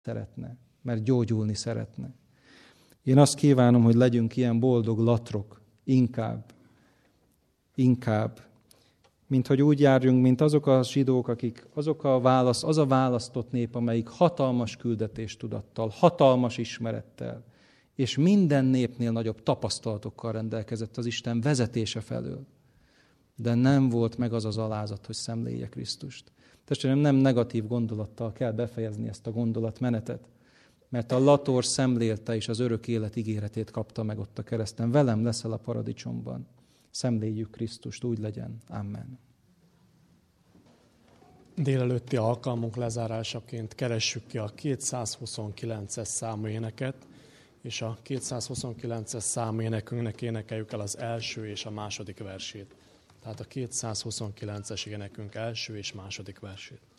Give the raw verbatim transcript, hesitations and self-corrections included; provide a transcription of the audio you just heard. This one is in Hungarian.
szeretne, mert gyógyulni szeretne. Én azt kívánom, hogy legyünk ilyen boldog latrok, inkább, inkább, mint hogy úgy járjunk, mint azok a zsidók, akik azok a válasz, az a választott nép, amelyik hatalmas küldetéstudattal, hatalmas ismerettel, és minden népnél nagyobb tapasztalatokkal rendelkezett az Isten vezetése felől. De nem volt meg az az alázat, hogy szemlélje Krisztust. Testvérem, nem negatív gondolattal kell befejezni ezt a gondolatmenetet, mert a lator szemlélte és az örök élet ígéretét kapta meg ott a kereszten. Velem leszel a paradicsomban. Szemléljük Krisztust, úgy legyen. Amen. Délelőtti alkalmunk lezárásaként keressük ki a kétszázhuszonkilences számú éneket, és a kétszázhuszonkilences számú énekünknek énekeljük el az első és a második versét. Tehát a kétszázhuszonkilences énekünk első és második versét.